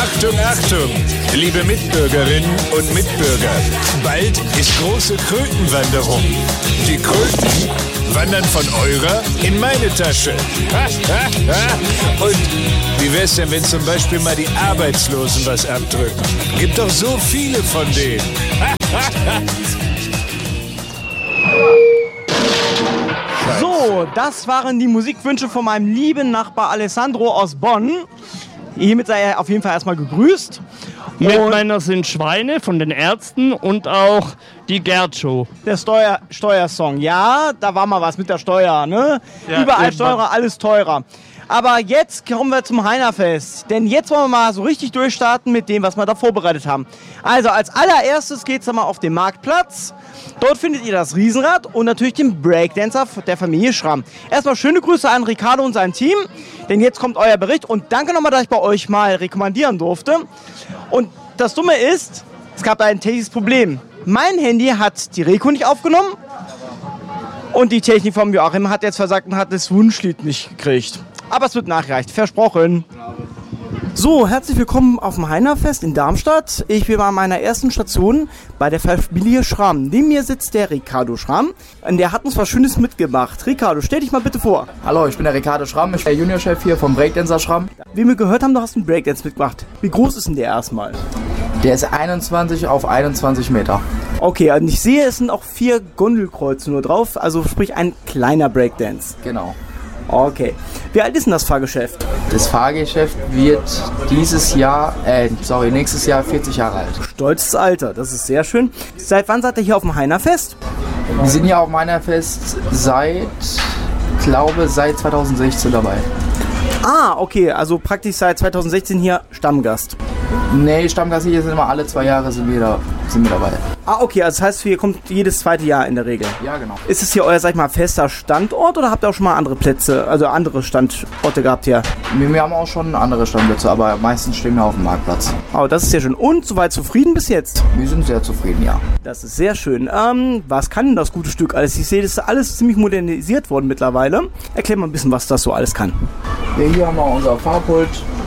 Achtung, Achtung, liebe Mitbürgerinnen und Mitbürger. Bald ist große Krötenwanderung. Die Kröten wandern von eurer in meine Tasche. Und wie wär's denn, wenn zum Beispiel mal die Arbeitslosen was abdrücken? Gibt doch so viele von denen. So, das waren die Musikwünsche von meinem lieben Nachbar Alessandro aus Bonn. Hiermit sei er auf jeden Fall erstmal gegrüßt. Mitmänner sind Schweine von den Ärzten und auch die Gerd-Show. Der Steuersong, ja, da war mal was mit der Steuer, ne? Ja, überall teurer, alles teurer. Aber jetzt kommen wir zum Heinerfest, denn jetzt wollen wir mal so richtig durchstarten mit dem, was wir da vorbereitet haben. Also als allererstes geht's dann mal auf den Marktplatz. Dort findet ihr das Riesenrad und natürlich den Breakdancer der Familie Schramm. Erstmal schöne Grüße an Ricardo und sein Team, denn jetzt kommt euer Bericht und danke nochmal, dass ich bei euch mal rekommandieren durfte. Und das Dumme ist, es gab ein technisches Problem. Mein Handy hat die Reko nicht aufgenommen und die Technik vom Joachim hat jetzt versagt und hat das Wunschlied nicht gekriegt. Aber es wird nachgereicht, versprochen. So, herzlich willkommen auf dem Heinerfest in Darmstadt. Ich bin bei meiner ersten Station bei der Familie Schramm. Neben mir sitzt der Ricardo Schramm und der hat uns was Schönes mitgebracht. Ricardo, stell dich mal bitte vor. Hallo, ich bin der Ricardo Schramm, ich bin der Juniorchef hier vom Breakdancer Schramm. Wie wir gehört haben, du hast einen Breakdance mitgebracht. Wie groß ist denn der erstmal? Der ist 21 auf 21 Meter. Okay, und ich sehe, es sind auch 4 Gondelkreuze nur drauf, also sprich ein kleiner Breakdance. Genau. Okay. Wie alt ist denn das Fahrgeschäft? Das Fahrgeschäft wird nächstes Jahr 40 Jahre alt. Stolzes Alter, das ist sehr schön. Seit wann seid ihr hier auf dem Heinerfest? Wir sind hier auf dem Heinerfest seit 2016 dabei. Ah, okay, also praktisch seit 2016 hier Stammgast. Nee, Stammgast hier sind immer alle 2 Jahre sind wir dabei. Ah, okay, also das heißt, ihr kommt jedes zweite Jahr in der Regel. Ja, genau. Ist es hier euer, sag ich mal, fester Standort oder habt ihr auch schon mal andere Plätze, also andere Standorte gehabt hier? Wir haben auch schon andere Standplätze, aber meistens stehen wir auf dem Marktplatz. Oh, das ist sehr schön. Und soweit zufrieden bis jetzt? Wir sind sehr zufrieden, ja. Das ist sehr schön. Was kann denn das gute Stück alles? Ich sehe, das ist alles ziemlich modernisiert worden mittlerweile. Erklär mal ein bisschen, was das so alles kann. Ja, hier haben wir unser Fahrpult.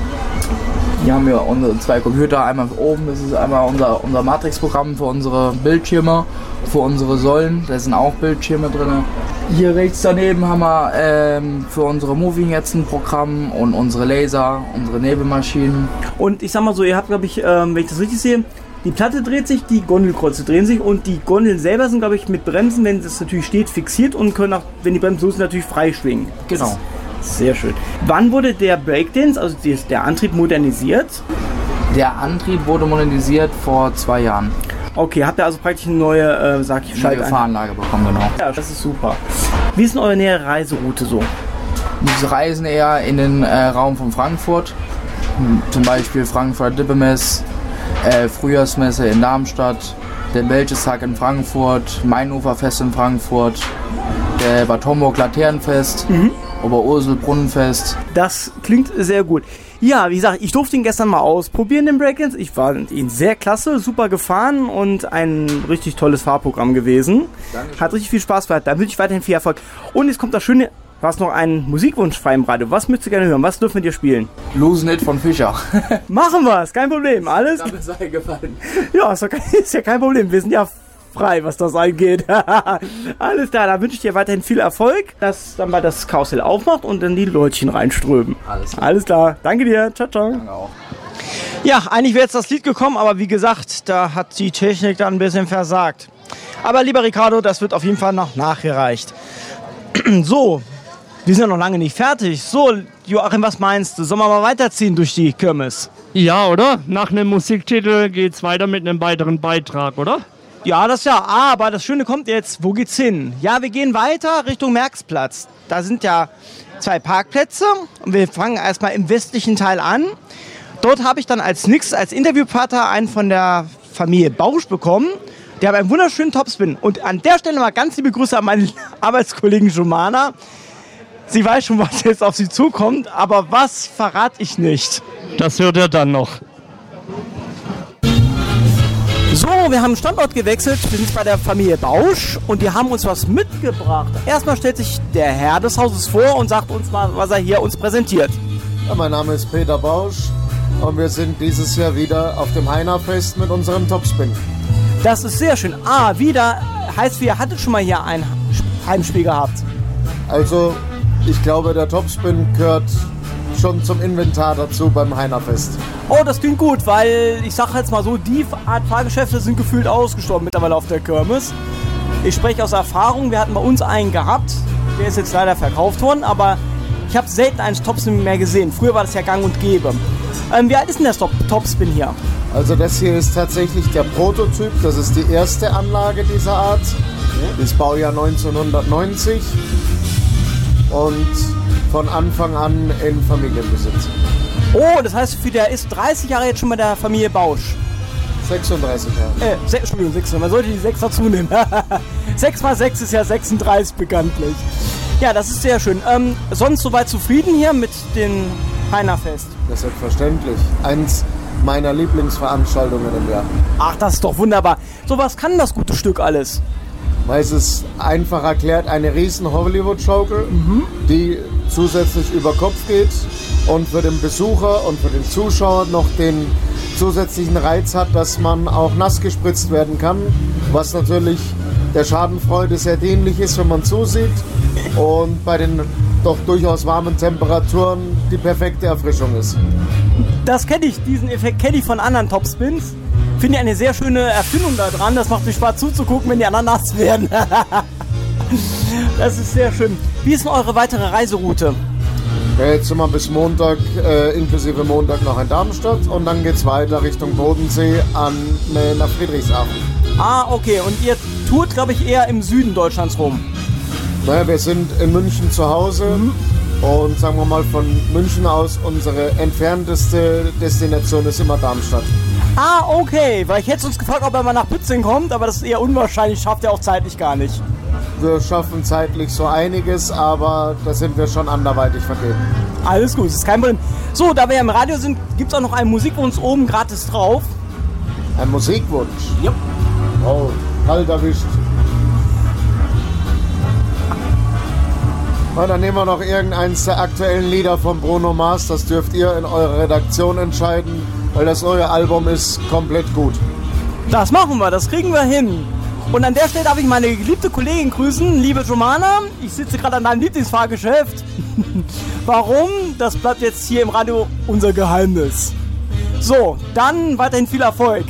Hier haben wir unsere 2 Computer, einmal oben, das ist einmal unser Matrix-Programm für unsere Bildschirme, für unsere Säulen, da sind auch Bildschirme drin. Hier rechts daneben haben wir für unsere Moving jetzt ein Programm und unsere Laser, unsere Nebelmaschinen. Und ich sag mal so, ihr habt, glaube ich, wenn ich das richtig sehe, die Platte dreht sich, die Gondelkreuze drehen sich und die Gondeln selber sind, glaube ich, mit Bremsen, wenn das natürlich steht, fixiert und können auch, wenn die Bremsen los sind, natürlich frei schwingen. Genau. Sehr schön. Wann wurde der Breakdance, also der Antrieb, modernisiert? Der Antrieb wurde modernisiert vor 2 Jahren. Okay, habt ihr also praktisch eine neue, Fahranlage bekommen, genau. Ja, das ist super. Wie ist denn eure nähere Reiseroute so? Wir reisen eher in den Raum von Frankfurt. Zum Beispiel Frankfurter Dippemess, Frühjahrsmesse in Darmstadt, der Belgistag in Frankfurt, Mainuferfest in Frankfurt, der Bad Homburg Laternenfest. Oberursel Brunnenfest. Das klingt sehr gut. Ja, wie gesagt, ich durfte ihn gestern mal ausprobieren, den Breakdance. Ich fand ihn sehr klasse, super gefahren und ein richtig tolles Fahrprogramm gewesen. Dankeschön. Hat richtig viel Spaß gemacht. Da wünsche ich weiterhin viel Erfolg. Und jetzt kommt das Schöne, du hast noch einen Musikwunsch frei im Radio. Was möchtest du gerne hören? Was dürfen wir dir spielen? Losing It von Fischer. Machen wir es, kein Problem. Alles. Das ist mir gefallen. Ja, ist ja kein Problem. Wir sind ja frei, was das angeht. Alles klar, da wünsche ich dir weiterhin viel Erfolg, dass dann mal das Karussell aufmacht und dann die Leutchen reinströmen. Alles klar. Danke dir. Ciao, ciao. Danke auch. Ja, eigentlich wäre jetzt das Lied gekommen, aber wie gesagt, da hat die Technik dann ein bisschen versagt. Aber lieber Ricardo, das wird auf jeden Fall noch nachgereicht. So, wir sind ja noch lange nicht fertig. So, Joachim, was meinst du? Sollen wir mal weiterziehen durch die Kirmes? Ja, oder? Nach einem Musiktitel geht's weiter mit einem weiteren Beitrag, oder? Ja, das ja. Aber das Schöne kommt jetzt. Wo geht's hin? Ja, wir gehen weiter Richtung Merxplatz. Da sind ja 2 Parkplätze. Und wir fangen erstmal im westlichen Teil an. Dort habe ich dann als Interviewpartner einen von der Familie Bausch bekommen. Der hat einen wunderschönen Topspin. Und an der Stelle mal ganz liebe Grüße an meine Arbeitskollegen Jomana. Sie weiß schon, was jetzt auf sie zukommt. Aber was verrate ich nicht. Das hört er dann noch. So, wir haben den Standort gewechselt. Wir sind bei der Familie Bausch und die haben uns was mitgebracht. Erstmal stellt sich der Herr des Hauses vor und sagt uns mal, was er hier uns präsentiert. Ja, mein Name ist Peter Bausch. und wir sind dieses Jahr wieder auf dem Heiner-Fest mit unserem Topspin. Das ist sehr schön. Wieder heißt, ihr hattet schon mal hier ein Heimspiel gehabt. Also, ich glaube, der Topspin gehört schon zum Inventar dazu beim Heiner-Fest. Oh, das klingt gut, weil ich sage jetzt mal so, die Art Fahrgeschäfte sind gefühlt ausgestorben mittlerweile auf der Kirmes. Ich spreche aus Erfahrung, wir hatten bei uns einen gehabt, der ist jetzt leider verkauft worden, aber ich habe selten einen Topspin mehr gesehen. Früher war das ja gang und gäbe. Wie alt ist denn der Topspin hier? Also das hier ist tatsächlich der Prototyp, das ist die erste Anlage dieser Art. Das Baujahr 1990 und von Anfang an in Familienbesitz. Oh, das heißt, der ist 30 Jahre jetzt schon bei der Familie Bausch. 36 Jahre. Entschuldigung, 6. Man sollte die 6 dazu nehmen. 6 mal 6 ist ja 36 bekanntlich. Ja, das ist sehr schön. Sonst soweit zufrieden hier mit dem Heiner-Fest? Das ist selbstverständlich. Eins meiner Lieblingsveranstaltungen im Jahr. Ach, das ist doch wunderbar. So was kann das gute Stück alles? Weil es ist einfach erklärt eine riesen Hollywood-Schaukel, die zusätzlich über Kopf geht und für den Besucher und für den Zuschauer noch den zusätzlichen Reiz hat, dass man auch nass gespritzt werden kann, was natürlich der Schadenfreude sehr dienlich ist, wenn man zusieht und bei den doch durchaus warmen Temperaturen die perfekte Erfrischung ist. Das kenne ich, diesen Effekt kenne ich von anderen Topspins. Finde ich eine sehr schöne Erfindung da dran. Das macht mir Spaß zuzugucken, wenn die anderen nass werden. Das ist sehr schön. Wie ist denn eure weitere Reiseroute? Ja, jetzt sind wir bis Montag, inklusive Montag noch in Darmstadt und dann geht es weiter Richtung Bodensee nach Friedrichshafen. Ah, okay. Und ihr tourt, glaube ich, eher im Süden Deutschlands rum. Naja, wir sind in München zu Hause und sagen wir mal von München aus unsere entfernteste Destination ist immer Darmstadt. Ah, okay. Weil ich hätte uns gefragt, ob er mal nach Bützing kommt, aber das ist eher unwahrscheinlich. Schafft er auch zeitlich gar nicht. Wir schaffen zeitlich so einiges, aber da sind wir schon anderweitig vergeben. Alles gut, ist kein Problem. So, da wir ja im Radio sind, gibt es auch noch einen Musikwunsch oben gratis drauf. Ein Musikwunsch? Ja. Oh, kalt erwischt. Na, dann nehmen wir noch irgendeins der aktuellen Lieder von Bruno Mars. Das dürft ihr in eurer Redaktion entscheiden, weil das neue Album ist komplett gut. Das machen wir, das kriegen wir hin. Und an der Stelle darf ich meine geliebte Kollegin grüßen, liebe Jomana. Ich sitze gerade an deinem Lieblingsfahrgeschäft. Warum? Das bleibt jetzt hier im Radio unser Geheimnis. So, dann weiterhin viel Erfolg.